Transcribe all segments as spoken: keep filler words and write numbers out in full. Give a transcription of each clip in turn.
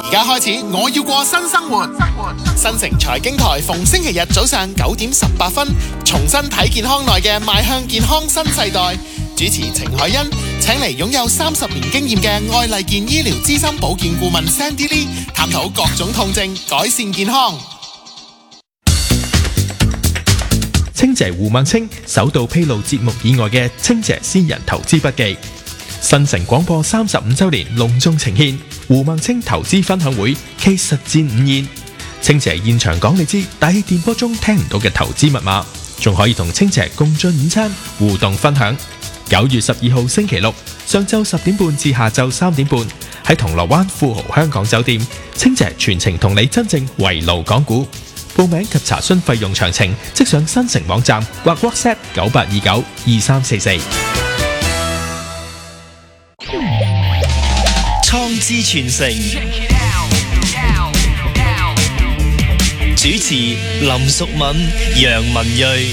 而家開始，我要過新生活。新城財經台逢星期日早上九點十八分，重新睇健康內嘅邁向健康新世代。主持程海欣請嚟擁有三十年經驗嘅愛麗健醫療資深保健顧問 Sandy Lee， 探討各種痛症，改善健康。 清姐胡孟青首度披露節目以外嘅清姐私人投資筆記。新城廣播三十五周年隆重呈獻胡孟青投資分享會暨實戰午宴。清姐現場講你知大氣電波中聽唔到嘅投資密碼，仲可以同清姐共進午餐互動分享。九月十二號星期六上晝十點半至下晝三點半喺銅鑼灣富豪香港酒店，清姐全程同你真正圍爐講股。報名及查詢費用詳情，即上新城網站或 WhatsApp 九八二九二三四四。 創智全城主持林淑敏、楊文睿。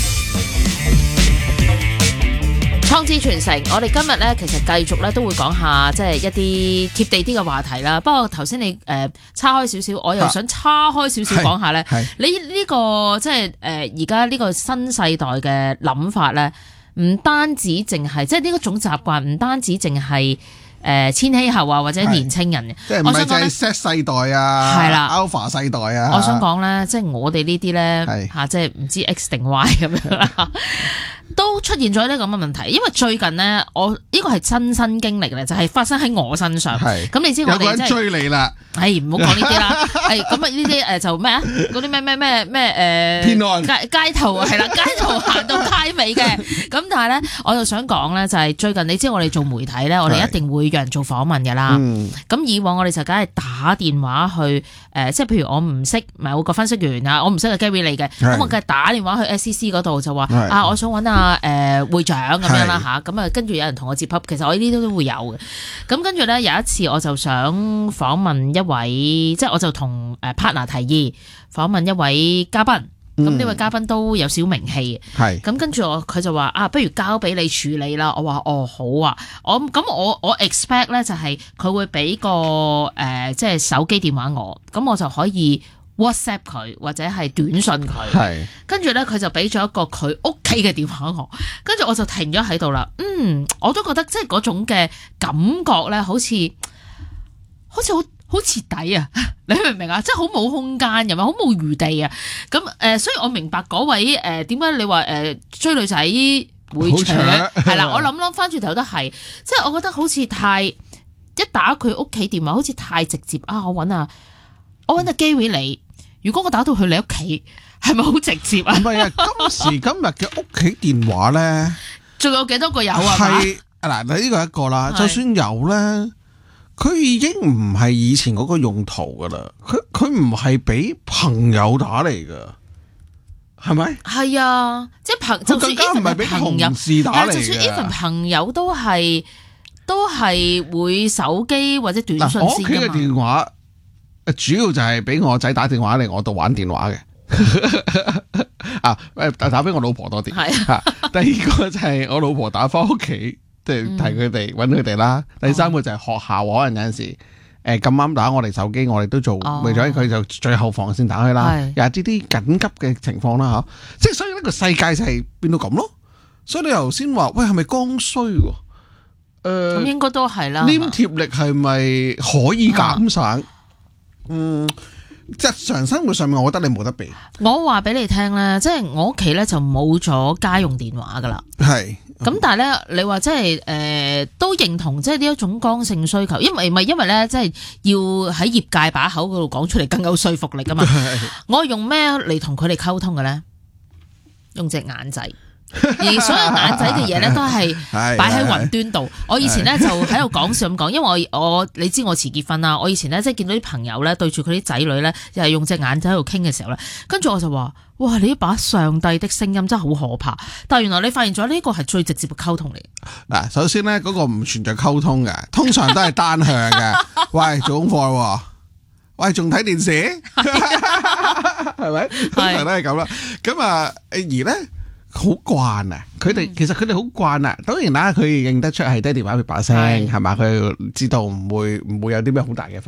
創智全城，我哋今日咧其實繼續咧都會講下即係一啲貼地啲嘅話題啦。不過頭先你誒、呃、叉開少少，我又想叉開少少講下咧。你呢、這個即係誒而家呢個新世代嘅諗法咧，唔單止淨係即係呢一種習慣，唔單止淨係誒千禧後啊或者年青人嘅， 即係唔係就係 Z 世代啊，係啦 Alpha 世代啊。 我想講咧，即係我哋呢啲咧嚇，即係唔知 X 定 Y 咁樣啦。都出現咗呢咁嘅問題，因為最近呢，我呢個係親身經歷嘅，就係、是、發生喺我身上。咁你知我哋、就是、有個人追你啦， 係唔好講呢啲啦。係咁啊，呢啲誒就咩啊？嗰啲咩咩咩咩誒？騙案街街頭係啦，街頭行到街尾嘅。咁但係咧，我就想講咧，就係、是、最近你知我哋做媒體咧，我哋一定會讓人做訪問㗎啦。咁、嗯、以往我哋就梗係打電話去誒、呃，即係譬如我唔識某個分析員啊，我唔識嘅 Gary 嚟嘅，咁我梗係打電話去 S C C 嗰度就話啊，我想揾啊。誒、呃、會長咁樣啦吓，咁啊跟住有人同我接洽，其實我呢啲都會有嘅。咁跟住咧有一次我就想訪問一位，即係我就同誒 partner 提議訪問一位嘉賓。咁呢、嗯、位嘉賓都有少名氣嘅。咁跟住我佢就話啊，不如交俾你處理啦。我話哦好啊，我咁我我 expect 咧就係佢會俾個誒、呃、即係手機電話我，咁我就可以。WhatsApp 佢或者係短信佢，跟住咧佢就俾咗一個佢屋企嘅電話我，跟住我就停咗喺度啦。嗯，我都覺得即係嗰種嘅感覺咧，好似好似好好徹底啊！你明唔明啊？即係好冇空間，又咪好冇餘地啊！咁誒、呃，所以我明白嗰位誒點解你話誒、呃、追女仔會搶係啦。我諗諗翻轉頭都係，即係我覺得好似太一打佢屋企電話，好似太直接啊！我揾啊，我揾阿 Gary 你。如果我打到去你屋企，係咪好直接啊？唔係啊， 今時今日嘅屋企電話咧， 仲有幾多個有啊？ 係嗱，你呢個一個啦，就算有咧，佢已經唔係以前嗰個用途噶啦，佢佢唔係俾朋友打嚟噶，係咪？係啊，即係朋，就算 even 唔係俾同事打嚟嘅，就算 even 朋友都係都係會手機或者短信先㗎嘛。我屋企嘅電話。主要就係俾我仔打電話嚟我度玩電話嘅啊，誒打俾我老婆多啲。係啊，第二個就係我老婆打翻屋企，即係提佢哋揾佢哋啦。第三個就係學校，可能有陣時誒咁啱打我哋手機，我哋都做，為咗佢就最後防線打佢啦。又係呢啲緊急嘅情況啦，吓，即係所以呢個世界就係變到咁咯。所以你頭先話喂係咪剛需？誒，咁應該都係啦。黏貼力係咪可以減省？嗯，日常生活上面，我覺得你冇得避。我話俾你聽咧，即係我屋企咧就冇咗家用電話噶啦。係，咁但係咧，你話即係誒，都認同即係呢一種剛性需求，因為唔係因為咧，即係要喺業界把口嗰度講出嚟更有說服力噶嘛。我用咩嚟同佢哋溝通嘅咧？用隻眼仔。而所有眼仔嘅嘢咧，都係擺喺雲端度。我以前咧就喺度講笑咁講，因為我我你知我遲結婚啦。我以前咧即係見到啲朋友咧對住佢啲仔女咧，又係用隻眼仔喺度傾嘅時候咧，跟住我就話：哇！你呢把上帝的聲音真係好可怕。但係原來你發現咗呢個係最直接嘅溝通嚟。嗱，首先咧嗰個唔存在溝通嘅，通常都係單向嘅。喂，做功課，喂，仲睇電視，係咪？通常都係咁啦。咁啊，而咧。好慣啊！佢哋其實佢哋好慣啊。當然啦，佢認得出係爹哋媽咪把聲，係嘛？佢知道唔會唔會有啲咩好大嘅分